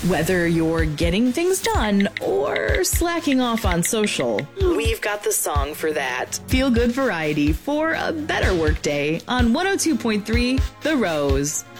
Whether you're getting things done or slacking off on social, we've got the song for that. Feel good variety for a better workday on 102.3 The Rose.